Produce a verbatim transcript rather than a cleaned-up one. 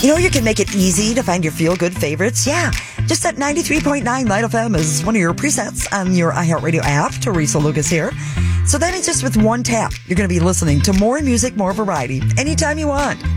You know, you can make it easy to find your feel-good favorites. Yeah, just at ninety-three point nine Light F M is one of your presets on your iHeartRadio app. Teresa Lucas here. So that means just with one tap, you're going to be listening to more music, more variety, anytime you want.